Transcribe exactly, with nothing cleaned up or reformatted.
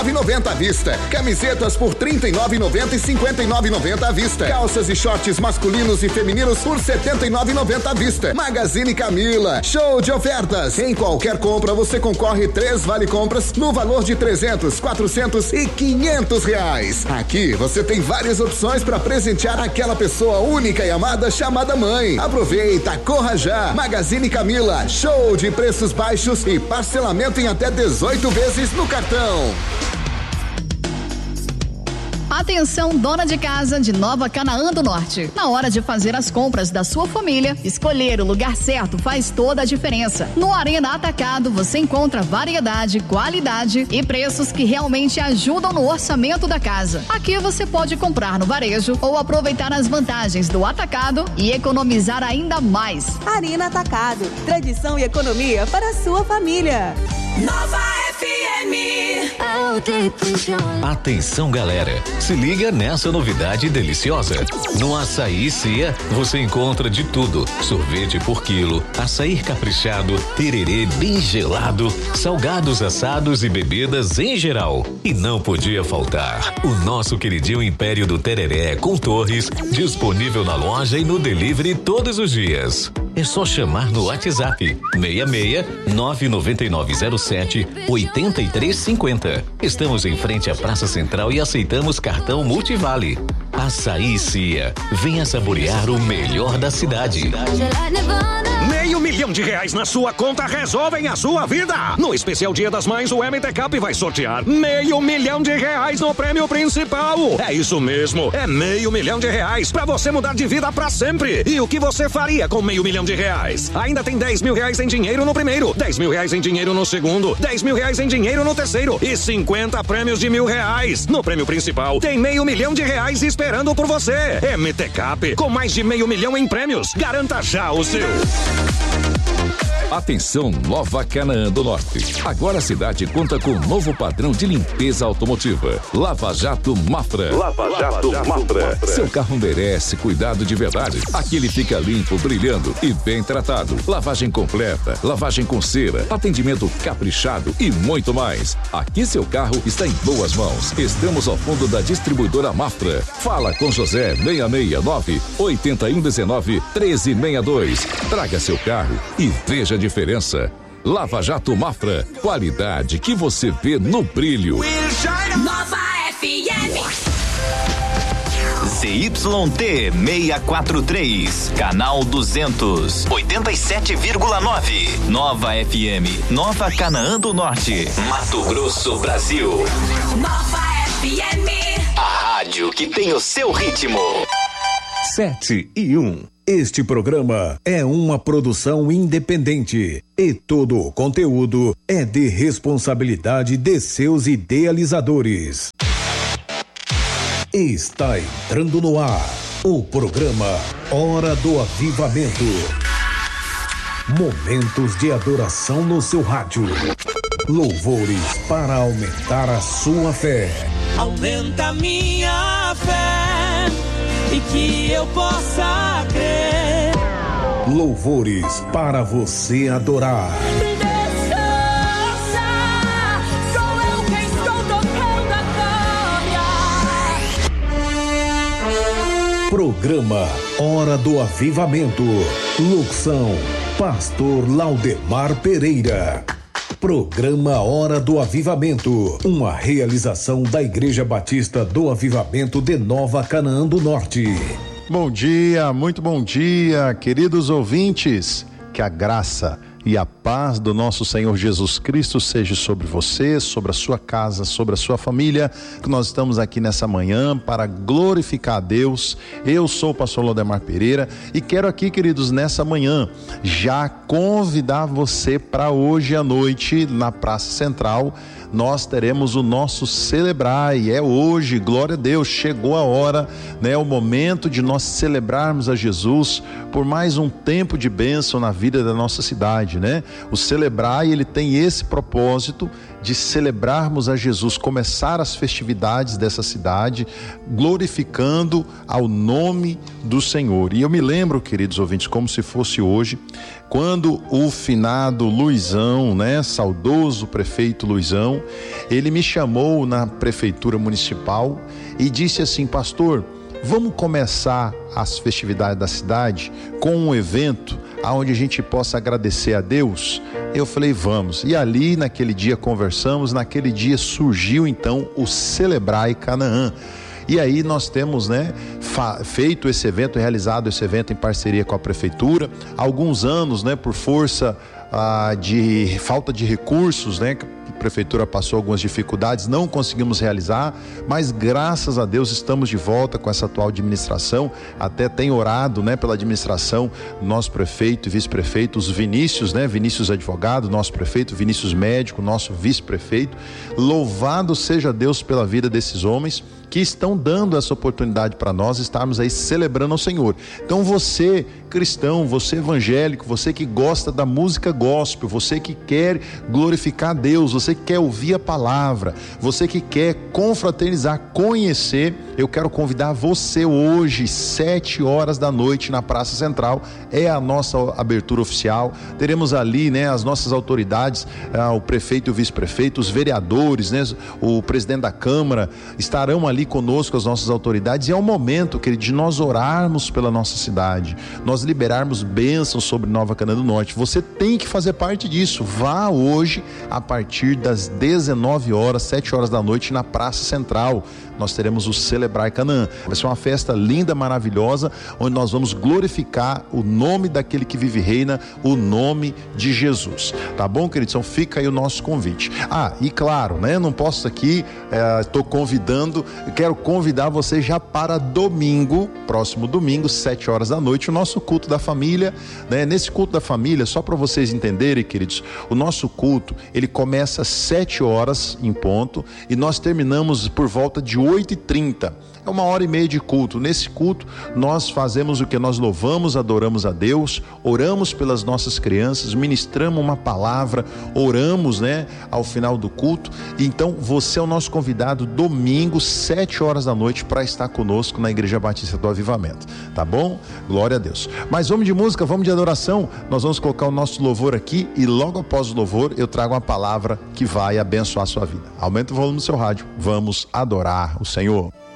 nove reais e noventa centavos à vista. Camisetas por trinta e nove reais e noventa centavos e cinquenta e nove reais e noventa centavos à vista. Calças e shorts masculinos e femininos por setenta e nove reais e noventa centavos à vista. Magazine Camila, show de ofertas. Em qualquer compra você concorre três vale compras no valor de trezentos, quatrocentos e quinhentos reais. Aqui você tem várias opções para presentear aquela pessoa única e amada chamada mãe. Aproveita, corra já. Magazine Camila, show de preços baixos e parcelamento em até dezoito vezes no cartão. Atenção, dona de casa de Nova Canaã do Norte. Na hora de fazer as compras da sua família, escolher o lugar certo faz toda a diferença. No Arena Atacado você encontra variedade, qualidade e preços que realmente ajudam no orçamento da casa. Aqui você pode comprar no varejo ou aproveitar as vantagens do atacado e economizar ainda mais. Arena Atacado, tradição e economia para a sua família. Nova F M. Atenção, galera, se liga nessa novidade deliciosa. No Açaí Cia você encontra de tudo: sorvete por quilo, açaí caprichado, tererê bem gelado, salgados assados e bebidas em geral. E não podia faltar o nosso queridinho Império do Tereré com torres, disponível na loja e no delivery todos os dias. É só chamar no WhatsApp seis seis nove nove nove zero sete oito três cinco zero. Estamos em frente à Praça Central e aceitamos cartão Multivale. Açaí Cia, venha saborear o melhor da cidade. Meio milhão de reais na sua conta resolvem a sua vida. No especial Dia das Mães, o M T Cap vai sortear meio milhão de reais no prêmio principal. É isso mesmo, é meio milhão de reais pra você mudar de vida pra sempre. E o que você faria com meio milhão de reais? Ainda tem dez mil reais em dinheiro no primeiro, dez mil reais em dinheiro no segundo, dez mil reais em dinheiro no terceiro e cinquenta prêmios de mil reais. No prêmio principal tem meio milhão de reais esperando por você. M T Cap, com mais de meio milhão em prêmios. Garanta já o seu. Atenção, Nova Canaã do Norte. Agora a cidade conta com um novo padrão de limpeza automotiva. Lava Jato Mafra. Lava Jato Mafra. Seu carro merece cuidado de verdade. Aqui ele fica limpo, brilhando e bem tratado. Lavagem completa, lavagem com cera, atendimento caprichado e muito mais. Aqui seu carro está em boas mãos. Estamos ao fundo da distribuidora Mafra. Fala com José seis seis nove oito um um nove três seis dois. Traga seu carro e veja a diferença. Lava Jato Mafra, qualidade que você vê no brilho. Nova F M. Z Y T seiscentos e quarenta e três, canal duzentos, oitenta e sete vírgula nove. Nova F M, Nova Canaã do Norte, Mato Grosso, Brasil. Nova F M. A rádio que tem o seu ritmo. Sete e um. Este programa é uma produção independente e todo o conteúdo é de responsabilidade de seus idealizadores. Está entrando no ar o programa Hora do Avivamento. Momentos de adoração no seu rádio. Louvores para aumentar a sua fé. Aumenta minha fé e que eu possa crer. Louvores para você adorar. Descansa, sou eu quem estou tocando a câmbia. Programa Hora do Avivamento. Locução: Pastor Laudemar Pereira. Programa Hora do Avivamento, uma realização da Igreja Batista do Avivamento de Nova Canaã do Norte. Bom dia, muito bom dia, queridos ouvintes. Que a graça e a paz do nosso Senhor Jesus Cristo seja sobre você, sobre a sua casa, sobre a sua família, que nós estamos aqui nessa manhã para glorificar a Deus. Eu sou o pastor Laudemar Pereira e quero aqui, queridos, nessa manhã, já convidar você para hoje à noite na Praça Central. Nós teremos o nosso celebrar e é hoje, glória a Deus, chegou a hora, né? O momento de nós celebrarmos a Jesus por mais um tempo de bênção na vida da nossa cidade, né? O celebrar, ele tem esse propósito de celebrarmos a Jesus, começar as festividades dessa cidade, glorificando ao nome do Senhor. E eu me lembro, queridos ouvintes, como se fosse hoje, quando o finado Luizão, né, saudoso prefeito Luizão, Então, ele me chamou na prefeitura municipal e disse assim: pastor, vamos começar as festividades da cidade com um evento onde a gente possa agradecer a Deus? Eu falei, vamos. E ali, naquele dia, conversamos. Naquele dia surgiu então o Celebrai Canaã. E aí nós temos, né, feito esse evento, realizado esse evento em parceria com a prefeitura. Há alguns anos, né, por força ah, de falta de recursos, né, a prefeitura passou algumas dificuldades, não conseguimos realizar, mas graças a Deus estamos de volta com essa atual administração. Até tem orado, né, pela administração, nosso prefeito e vice-prefeito, os Vinícius, né, Vinícius advogado, nosso prefeito, Vinícius médico, nosso vice-prefeito. Louvado seja Deus pela vida desses homens que estão dando essa oportunidade para nós estarmos aí celebrando ao Senhor. Então você, cristão, você evangélico, você que gosta da música gospel, você que quer glorificar a Deus, você que quer ouvir a palavra, você que quer confraternizar, conhecer, eu quero convidar você hoje, sete horas da noite, na Praça Central, é a nossa abertura oficial. Teremos ali, né, as nossas autoridades, ah, o prefeito e o vice-prefeito, os vereadores, né, o presidente da Câmara, estarão ali conosco, as nossas autoridades, e é o momento, querido, de nós orarmos pela nossa cidade, nós liberarmos bênçãos sobre Nova Canaã do Norte. Você tem que fazer parte disso. Vá hoje a partir das dezenove horas, sete horas da noite, na Praça Central. Nós teremos o Celebrai Canaã. Vai ser uma festa linda, maravilhosa, onde nós vamos glorificar o nome daquele que vive e reina, o nome de Jesus. Tá bom, querido? Então fica aí o nosso convite. Ah, e claro, né? Não posso aqui, estou é, convidando, quero convidar você já para domingo, próximo domingo, sete horas da noite, o nosso culto da família, né? Nesse culto da família, só para vocês entenderem, queridos, o nosso culto, ele começa às sete horas em ponto e nós terminamos por volta de oito e trinta. É uma hora e meia de culto. Nesse culto nós fazemos o que? Nós louvamos, adoramos a Deus, oramos pelas nossas crianças, ministramos uma palavra, oramos, né, ao final do culto. Então você é o nosso convidado domingo, sete horas da noite, para estar conosco na Igreja Batista do Avivamento, tá bom? Glória a Deus. Mas vamos de música, vamos de adoração. Nós vamos colocar o nosso louvor aqui e logo após o louvor eu trago uma palavra que vai abençoar a sua vida. Aumenta o volume do seu rádio, vamos adorar o Senhor.